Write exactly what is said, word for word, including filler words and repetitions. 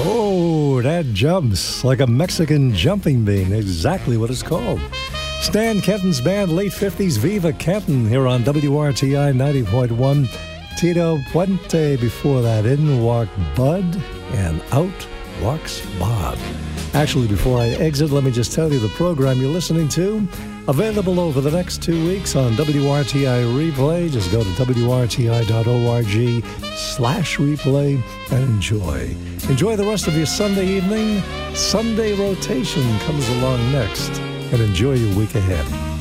Oh, that jumps like a Mexican jumping bean. Exactly what it's called. Stan Kenton's band, late fifties, Viva Kenton, here on W R T I ninety point one. Tito Puente before that. In walked Bud, and out walks Bob. Actually, before I exit, let me just tell you the program you're listening to. Available over the next two weeks on W R T I Replay. Just go to W R T I dot org slash replay and enjoy. Enjoy the rest of your Sunday evening. Sunday Rotation comes along next. And enjoy your week ahead.